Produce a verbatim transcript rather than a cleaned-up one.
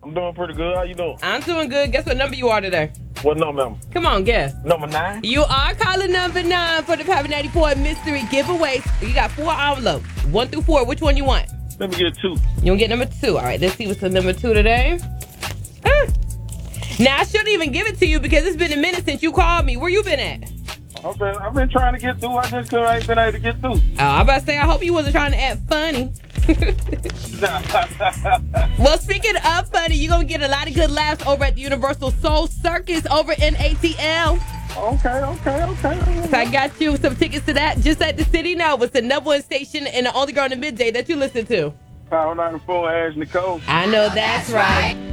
I'm doing pretty good. How you doing? I'm doing good. Guess what number you are today? What number? Am Come on, guess. Number nine? You are calling number nine for the Power ninety-four mystery giveaways. You got four envelopes. One through four. Which one you want? Let me get two. You want to get number two? All right, let's see what's the number two today. Ah. Now, I shouldn't even give it to you because it's been a minute since you called me. Where you been at? I've been, I've been trying to get through. I just couldn't, I ain't been able to get through. Oh, I'm about to say, I hope you wasn't trying to act funny. Well, speaking of funny, you're going to get a lot of good laughs over at the Universal Soul Circus over in A T L. Okay, okay, okay. So I got you some tickets to that. Just at the City Now. It's the number one station and the only girl in the midday that you listen to. Power ninety-four, Ash Nicole. I know that's, that's right. right.